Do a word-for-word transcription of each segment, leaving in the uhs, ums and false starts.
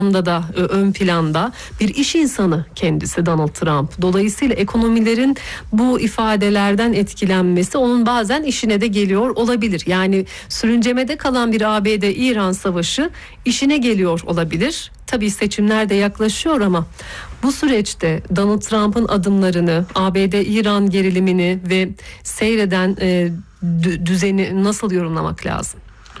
da ön planda bir iş insanı kendisi Donald Trump. Dolayısıyla ekonomilerin bu ifadelerden etkilenmesi onun bazen işine de geliyor olabilir. Yani sürüncemede kalan bir A B D-İran savaşı işine geliyor olabilir. Tabii seçimler de yaklaşıyor ama bu süreçte Donald Trump'ın adımlarını, A B D-İran gerilimini ve seyreden e, düzeni nasıl yorumlamak lazım?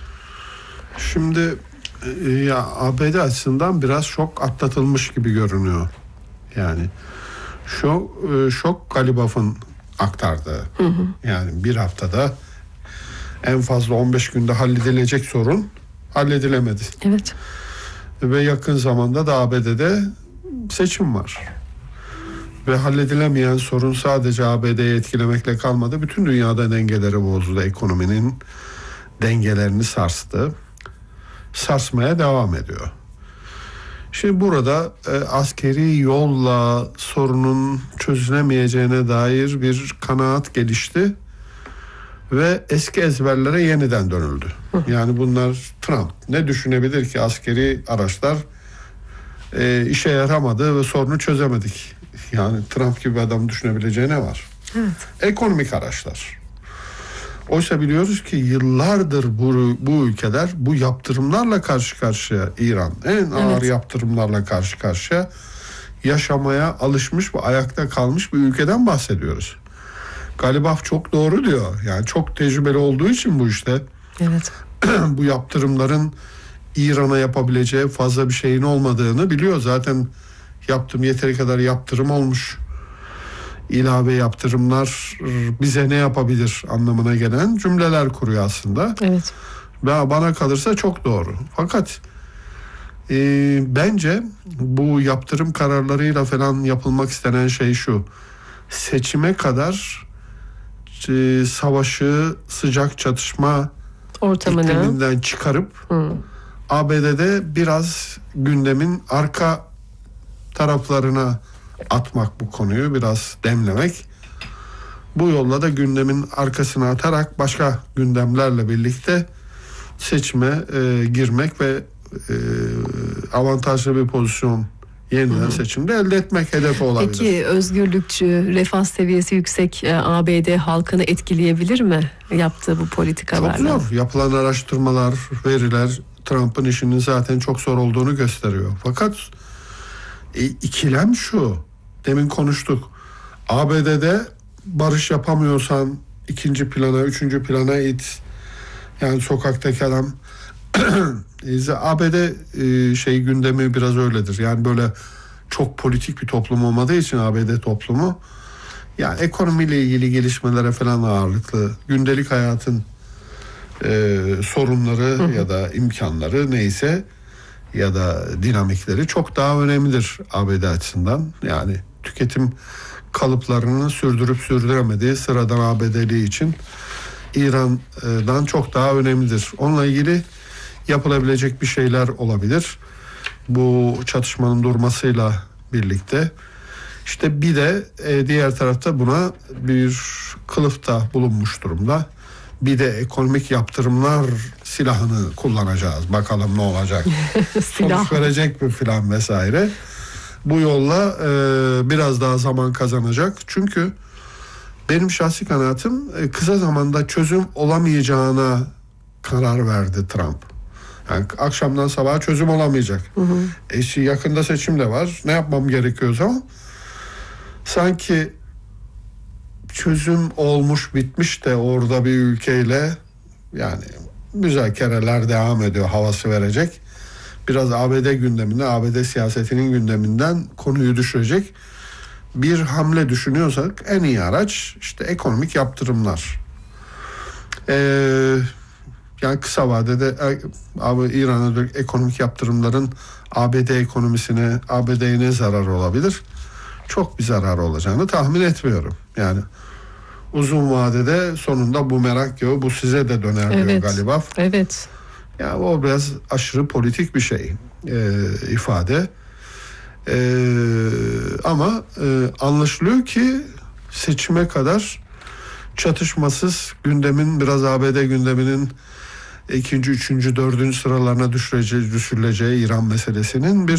Şimdi ya A B D açısından biraz şok atlatılmış gibi görünüyor. Yani şok, şok Galibaf'ın aktardığı. Hı hı. Yani bir haftada en fazla on beş günde halledilecek sorun halledilemedi. Evet. Ve yakın zamanda da A B D'de seçim var. Ve halledilemeyen sorun sadece A B D'yi etkilemekle kalmadı. Bütün dünyada dengeleri bozdu. Ekonominin dengelerini sarstı. Sarsmaya devam ediyor. Şimdi burada e, askeri yolla sorunun çözülemeyeceğine dair bir kanaat gelişti ve eski ezberlere yeniden dönüldü. Yani bunlar Trump ne düşünebilir ki askeri araçlar e, işe yaramadı ve sorunu çözemedik. Yani Trump gibi bir adam düşünebileceği ne var? Evet. Ekonomik araçlar. Oysa biliyoruz ki yıllardır bu, bu ülkeler bu yaptırımlarla karşı karşıya, İran en ağır evet. yaptırımlarla karşı karşıya yaşamaya alışmış ve ayakta kalmış bir ülkeden bahsediyoruz. Galibaf çok doğru diyor. Yani çok tecrübeli olduğu için bu işte. Evet. Bu yaptırımların İran'a yapabileceği fazla bir şeyin olmadığını biliyor. Zaten yaptım yeteri kadar yaptırım olmuş. İlave yaptırımlar bize ne yapabilir anlamına gelen cümleler kuruyor aslında. Evet. Ve bana kalırsa çok doğru. Fakat e, bence bu yaptırım kararlarıyla falan yapılmak istenen şey şu. Seçime kadar e, savaşı, sıcak çatışma ortamını ikliminden çıkarıp Hı. A B D'de biraz gündemin arka taraflarına atmak bu konuyu, biraz demlemek. Bu yolla da gündemin arkasına atarak başka gündemlerle birlikte seçime e, girmek ve e, avantajlı bir pozisyon yeniden Hı-hı. seçimde elde etmek hedefi olabilir. Peki özgürlükçü, refah seviyesi yüksek e, A B D halkını etkileyebilir mi yaptığı bu politikalarla? Çok zor. Yapılan araştırmalar, veriler Trump'ın işinin zaten çok zor olduğunu gösteriyor. Fakat e, ikilem şu. Demin konuştuk. A B D'de barış yapamıyorsan ikinci plana, üçüncü plana it. Yani sokaktaki adam A B D e, şey gündemi biraz öyledir. Yani böyle çok politik bir toplum olmadığı için A B D toplumu yani ekonomiyle ilgili gelişmelere falan ağırlıklı. Gündelik hayatın e, sorunları hı hı. ya da imkanları neyse ya da dinamikleri çok daha önemlidir A B D açısından. Yani tüketim kalıplarını sürdürüp sürdüremediği sıradan A B D'li için İran'dan çok daha önemlidir. Onunla ilgili yapılabilecek bir şeyler olabilir. Bu çatışmanın durmasıyla birlikte. İşte bir de diğer tarafta buna bir kılıfta bulunmuş durumda. Bir de ekonomik yaptırımlar silahını kullanacağız. Bakalım ne olacak. Sonuç verecek mi filan vesaire. Bu yolla e, biraz daha zaman kazanacak. Çünkü benim şahsi kanaatim e, kısa zamanda çözüm olamayacağına karar verdi Trump. Yani akşamdan sabaha çözüm olamayacak. Hı hı. E, yakında seçim de var. Ne yapmam gerekiyor o zaman? Sanki çözüm olmuş bitmiş de orada bir ülkeyle yani müzakereler devam ediyor havası verecek. Biraz A B D gündeminde, A B D siyasetinin gündeminden konuyu düşürecek bir hamle düşünüyorsak en iyi araç işte ekonomik yaptırımlar. Ee, yani kısa vadede abi İran'a ekonomik yaptırımların A B D ekonomisine, A B D'ye ne zararı olabilir? Çok bir zararı olacağını tahmin etmiyorum. Yani uzun vadede sonunda bu merak gibi bu size de döner evet, diyor Galibaf. Evet. Ya o biraz aşırı politik bir şey e, ifade. E, ama e, anlaşılıyor ki seçime kadar çatışmasız gündemin biraz A B D gündeminin ikinci, üçüncü, dördüncü sıralarına düşürüleceği, düşürüleceği İran meselesinin bir